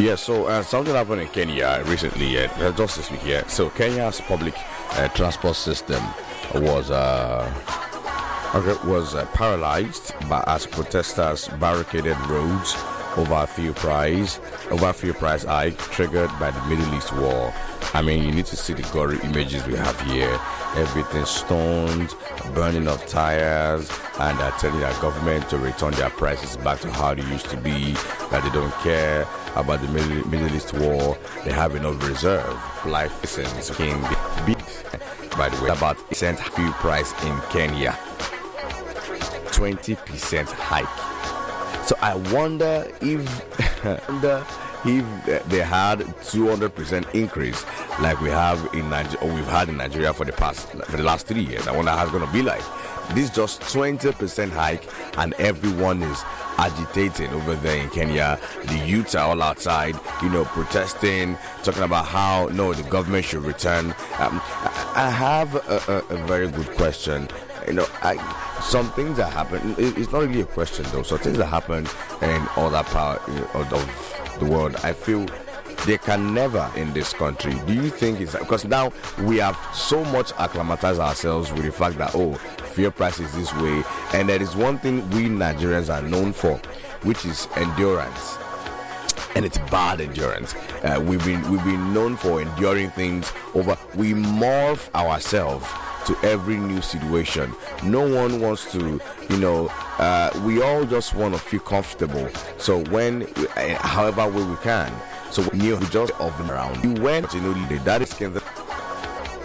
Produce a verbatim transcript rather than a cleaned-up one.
Yeah, so uh, something happened in Kenya recently, uh, just this week here. So Kenya's public uh, transport system was uh, okay, was uh, paralyzed by, as protesters barricaded roads over fuel price, over fuel price hike triggered by the Middle East war. I mean, you need to see the gory images we have here. Everything stoned, burning of tires, and uh, telling our government to return their prices back to how they used to be, that they don't care about the Middle, Middle East war. They have enough reserve. Life is in big. By the way, about eight cent fuel price in Kenya. twenty percent hike. So I wonder if wonder if they had two hundred percent increase like we have in Nigeria, or we've had in Nigeria for the past for the last three years. I wonder how it's going to be like. This just twenty percent hike, and everyone is agitating over there in Kenya. The youths are all outside, you know, protesting, talking about how no, the government should return. Um, I, I have a, a, a very good question. You know, I, some things that happen, it's not really a question though, so things that happen in other part of the world, I feel they can never in this country. Do you think it's because now we have so much acclimatized ourselves with the fact that, oh, fuel price is this way, and there is one thing we Nigerians are known for, which is endurance. And it's bad endurance. Uh, we've been we've been known for enduring things over. We morph ourselves to every new situation. No one wants to, you know, uh, we all just want to feel comfortable. So when, uh, however way we can. So we just oven around. You went, you know, that is